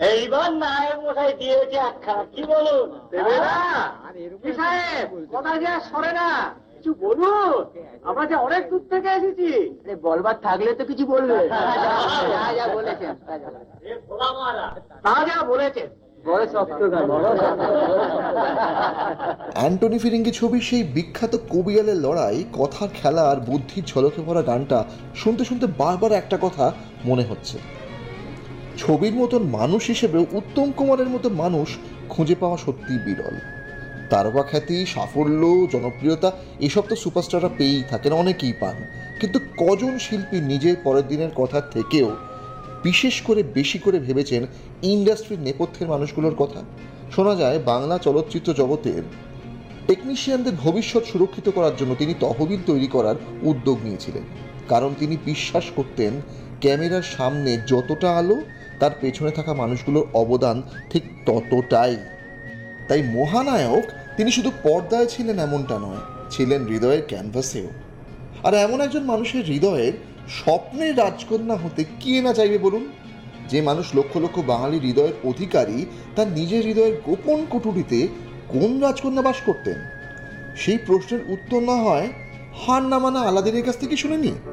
এইবার নায়ক মশাই দিয়েছে আখ্যা, কি বলুন? দেবে না কি সাহেব, কথা যে আর সরে না, কিছু বলুন। আমরা যে অনেক দূর থেকে এসেছি। বলবার থাকলে তো কিছু বলবে। যা বলেছেন তা যা বলেছেন বড় শক্ত গান। অ্যান্টনি ফিরিঙ্গি ছবির সেই বিখ্যাত কবিয়ালের লড়াই, কথার খেলা আর বুদ্ধির ঝলকে ভরা গানটা শুনতে শুনতে বারবার একটা কথা মনে হচ্ছে, ছবির মতন মানুষ হিসেবেও উত্তম কুমারের মতো মানুষ খুঁজে পাওয়া সত্যিই বিরল। তারকা খ্যাতি, সাফল্য, জনপ্রিয়তা এসব তো সুপারস্টাররা পেয়েই থাকেন, অনেকেই পান, কিন্তু কজন শিল্পী নিজের পরের দিনের কথা থেকেও বিশেষ করে বেশি করে ভেবেছেন ইন্ডাস্ট্রির নেপথ্যের মানুষগুলোর কথা? শোনা যায় বাংলা চলচ্চিত্র জগতের টেকনিশিয়ানদের ভবিষ্যৎ সুরক্ষিত করার জন্য তিনি তহবিল তৈরি করার উদ্যোগ নিয়েছিলেন, কারণ তিনি বিশ্বাস করতেন ক্যামেরার সামনে যতটা আলো, তার পেছনে থাকা মানুষগুলোর অবদান ঠিক ততটাই। তাই মহানায়ক তিনি শুধু পর্দায় ছিলেন এমনটা নয়, ছিলেন হৃদয়ের ক্যানভাসেও। আর এমন একজন মানুষের হৃদয়ের স্বপ্নের রাজকন্যা হতে কে না চাইবে বলুন? যে মানুষ লক্ষ লক্ষ বাঙালির হৃদয়ের অধিকারী, তার নিজের হৃদয়ের গোপন কুঠুরিতে কোন রাজকন্যা বাস করতেন? সেই প্রশ্নের উত্তর না হয় হার না মানা আলাদিনের কাছ থেকে শুনে নিই।